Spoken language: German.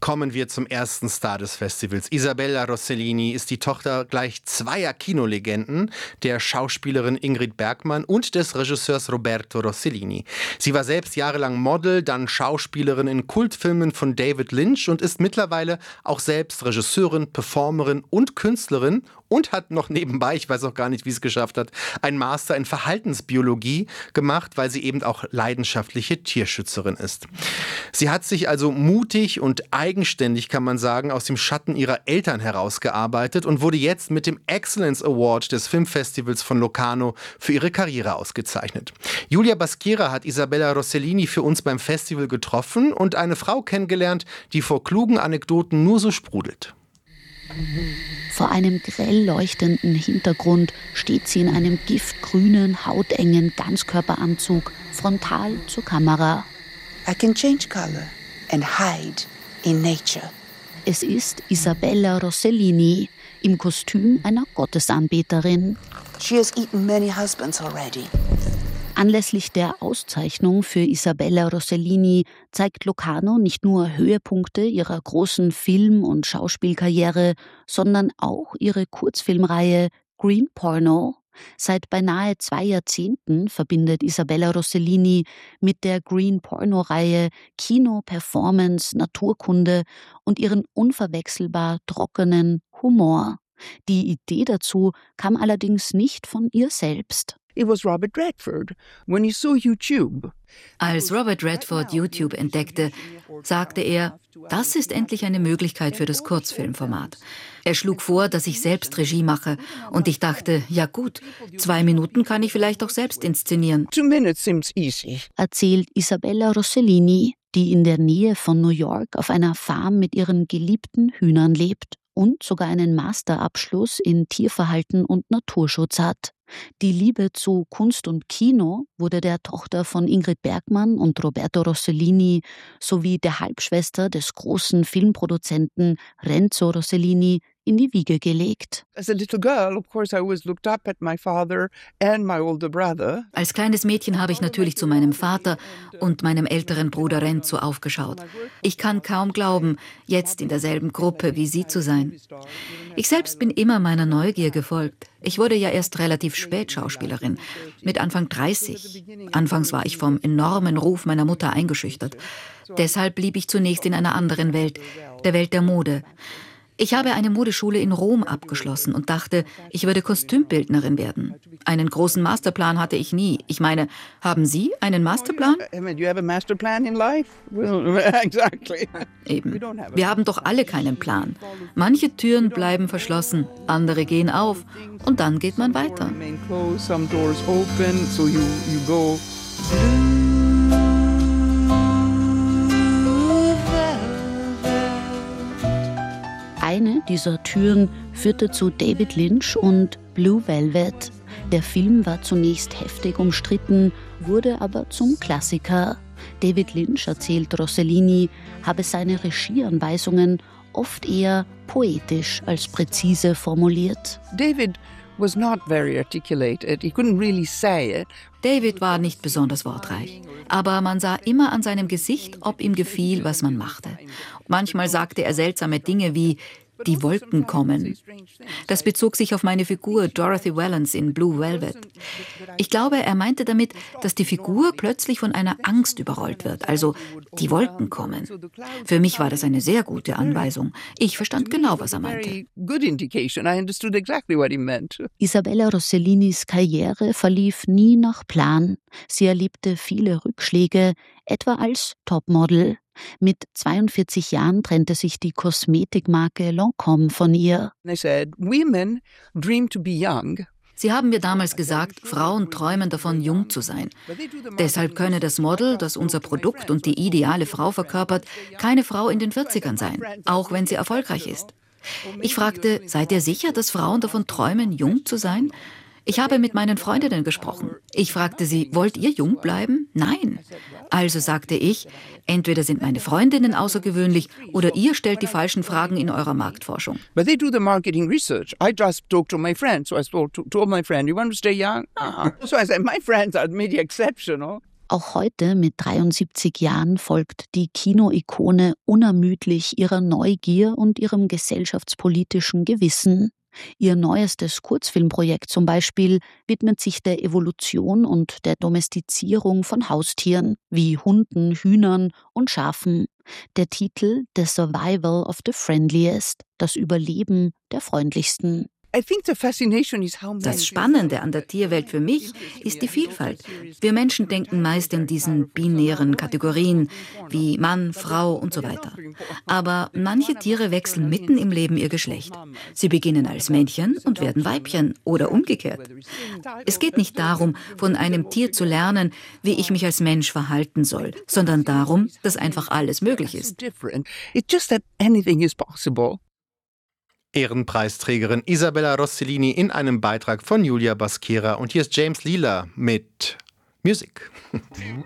Kommen wir zum ersten Star des Festivals. Isabella Rossellini ist die Tochter gleich zweier Kinolegenden, der Schauspielerin Ingrid Bergman und des Regisseurs Roberto Rossellini. Sie war selbst jahrelang Model, dann Schauspielerin in Kultfilmen von David Lynch und ist mittlerweile auch selbst Regisseurin, Performerin und Künstlerin und hat noch nebenbei, ich weiß auch gar nicht, wie sie es geschafft hat, einen Master in Verhaltensbiologie gemacht, weil sie eben auch leidenschaftliche Tierschützerin ist. Sie hat sich also mutig und eigenständig, kann man sagen, aus dem Schatten ihrer Eltern herausgearbeitet und wurde jetzt mit dem Excellence Award des Filmfestivals von Locarno für ihre Karriere ausgezeichnet. Julia Baschiera hat Isabella Rossellini für uns beim Festival getroffen und eine Frau kennengelernt, die vor klugen Anekdoten nur so sprudelt. Vor einem grell leuchtenden Hintergrund steht sie in einem giftgrünen, hautengen Ganzkörperanzug frontal zur Kamera. I can change color and hide in nature. Es ist Isabella Rossellini im Kostüm einer Gottesanbeterin. She has eaten many husbands already. Anlässlich der Auszeichnung für Isabella Rossellini zeigt Locarno nicht nur Höhepunkte ihrer großen Film- und Schauspielkarriere, sondern auch ihre Kurzfilmreihe Green Porno. Seit beinahe 2 Jahrzehnten verbindet Isabella Rossellini mit der Green Porno-Reihe Kino, Performance, Naturkunde und ihren unverwechselbar trockenen Humor. Die Idee dazu kam allerdings nicht von ihr selbst. It was Robert Redford. When he saw YouTube. Als Robert Redford YouTube entdeckte, sagte er, das ist endlich eine Möglichkeit für das Kurzfilmformat. Er schlug vor, dass ich selbst Regie mache und ich dachte, ja gut, 2 Minuten kann ich vielleicht auch selbst inszenieren. 2 minutes seems easy. Erzählt Isabella Rossellini, die in der Nähe von New York auf einer Farm mit ihren geliebten Hühnern lebt und sogar einen Masterabschluss in Tierverhalten und Naturschutz hat. Die Liebe zu Kunst und Kino wurde der Tochter von Ingrid Bergman und Roberto Rossellini sowie der Halbschwester des großen Filmproduzenten Renzo Rossellini in die Wiege gelegt. As a little girl, of course, I always looked up at my father and my older brother. Als kleines Mädchen habe ich natürlich zu meinem Vater und meinem älteren Bruder Renzo aufgeschaut. Ich kann kaum glauben, jetzt in derselben Gruppe wie sie zu sein. Ich selbst bin immer meiner Neugier gefolgt. Ich wurde ja erst relativ spät Schauspielerin, mit Anfang 30. Anfangs war ich vom enormen Ruf meiner Mutter eingeschüchtert. Deshalb blieb ich zunächst in einer anderen Welt, der Welt der Mode. Ich habe eine Modeschule in Rom abgeschlossen und dachte, ich würde Kostümbildnerin werden. Einen großen Masterplan hatte ich nie. Ich meine, haben Sie einen Masterplan? You have a master plan in life? Well, exactly. Eben. Wir haben doch alle keinen Plan. Manche Türen bleiben verschlossen, andere gehen auf und dann geht man weiter. Some doors open, so you go. Eine dieser Türen führte zu David Lynch und Blue Velvet. Der Film war zunächst heftig umstritten, wurde aber zum Klassiker. David Lynch, erzählt Rossellini, habe seine Regieanweisungen oft eher poetisch als präzise formuliert. David was not very articulated. He couldn't really say it. David war nicht besonders wortreich, aber man sah immer an seinem Gesicht, ob ihm gefiel, was man machte. Manchmal sagte er seltsame Dinge wie „die Wolken kommen". Das bezog sich auf meine Figur Dorothy Valance in Blue Velvet. Ich glaube, er meinte damit, dass die Figur plötzlich von einer Angst überrollt wird, also die Wolken kommen. Für mich war das eine sehr gute Anweisung. Ich verstand genau, was er meinte. Isabella Rossellinis Karriere verlief nie nach Plan. Sie erlebte viele Rückschläge, etwa als Topmodel. Mit 42 Jahren trennte sich die Kosmetikmarke Lancôme von ihr. Sie haben mir damals gesagt, Frauen träumen davon, jung zu sein. Deshalb könne das Model, das unser Produkt und die ideale Frau verkörpert, keine Frau in den 40ern sein, auch wenn sie erfolgreich ist. Ich fragte, seid ihr sicher, dass Frauen davon träumen, jung zu sein? Ich habe mit meinen Freundinnen gesprochen. Ich fragte sie, wollt ihr jung bleiben? Nein. Also sagte ich, entweder sind meine Freundinnen außergewöhnlich oder ihr stellt die falschen Fragen in eurer Marktforschung. But they do the marketing research. I just talked to my friends. So I told my friend, you want to stay young? So I said, my friends are maybe exceptional. Auch heute mit 73 Jahren folgt die Kino-Ikone unermüdlich ihrer Neugier und ihrem gesellschaftspolitischen Gewissen. Ihr neuestes Kurzfilmprojekt zum Beispiel widmet sich der Evolution und der Domestizierung von Haustieren wie Hunden, Hühnern und Schafen. Der Titel The Survival of the Friendliest, das Überleben der Freundlichsten. Das Spannende an der Tierwelt für mich ist die Vielfalt. Wir Menschen denken meist in diesen binären Kategorien wie Mann, Frau und so weiter. Aber manche Tiere wechseln mitten im Leben ihr Geschlecht. Sie beginnen als Männchen und werden Weibchen oder umgekehrt. Es geht nicht darum, von einem Tier zu lernen, wie ich mich als Mensch verhalten soll, sondern darum, dass einfach alles möglich ist. Ehrenpreisträgerin Isabella Rossellini in einem Beitrag von Julia Baschera. Und hier ist James Lila mit Music.